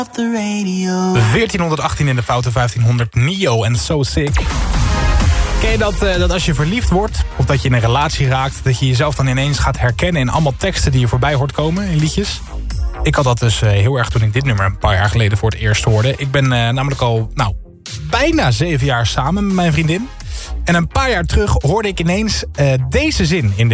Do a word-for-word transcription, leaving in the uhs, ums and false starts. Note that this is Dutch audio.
veertienhonderdachttien in de foute, vijftienhonderd Nio en So Sick. Ken je dat, uh, dat als je verliefd wordt, of dat je in een relatie raakt, dat je jezelf dan ineens gaat herkennen in allemaal teksten die je voorbij hoort komen in liedjes? Ik had dat dus uh, heel erg toen ik dit nummer een paar jaar geleden voor het eerst hoorde. Ik ben uh, namelijk al nou, bijna zeven jaar samen met mijn vriendin. En een paar jaar terug hoorde ik ineens uh, deze zin in de